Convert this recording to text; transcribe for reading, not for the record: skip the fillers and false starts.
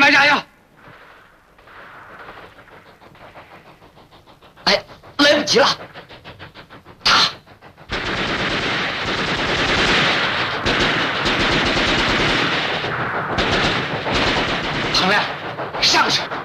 买炸药！哎，来不及了！旁边，上去！